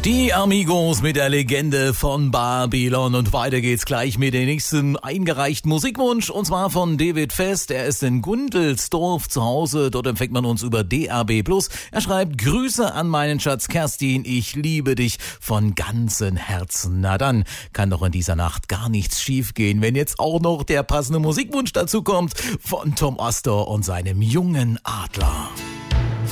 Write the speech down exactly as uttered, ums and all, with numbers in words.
Die Amigos mit der Legende von Babylon und weiter geht's gleich mit dem nächsten eingereichten Musikwunsch und zwar von David Fest. Er ist in Gundelsdorf zu Hause, dort empfängt man uns über D A B plus. Er schreibt: Grüße an meinen Schatz Kerstin, ich liebe dich von ganzem Herzen. Na dann kann doch in dieser Nacht gar nichts schiefgehen, wenn jetzt auch noch der passende Musikwunsch dazu kommt von Tom Astor und seinem jungen Adler.